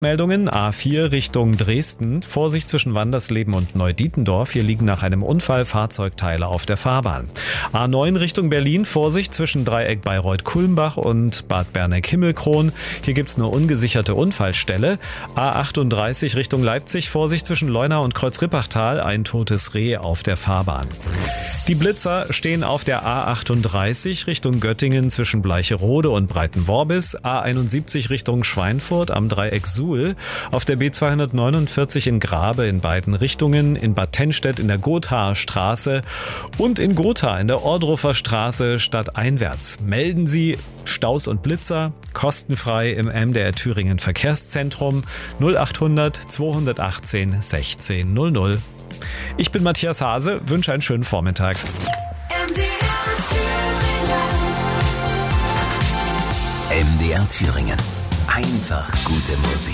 Meldungen A4 Richtung Dresden. Vorsicht zwischen Wandersleben und Neudietendorf. Hier liegen nach einem Unfall Fahrzeugteile auf der Fahrbahn. A9 Richtung Berlin. Vorsicht zwischen Dreieck Bayreuth-Kulmbach und Bad Berneck-Himmelkron. Hier gibt's eine ungesicherte Unfallstelle. A38 Richtung Leipzig. Vorsicht zwischen Leuna und Kreuz-Rippachtal. Ein totes Reh auf der Fahrbahn. Die Blitzer stehen auf der A38 Richtung Göttingen zwischen Bleicherode und Breitenworbis. A71 Richtung Schweinfurt am Dreieck Suhl. Auf der B249 in Grabe in beiden Richtungen. In Bad Tennstedt in der Gothaer Straße und in Gotha in der Ohrdruffer Straße stadteinwärts. Melden Sie Staus und Blitzer kostenfrei im MDR Thüringen Verkehrszentrum 0800 218 1600. Ich bin Matthias Hase, wünsche einen schönen Vormittag. MDR Thüringen. Einfach gute Musik.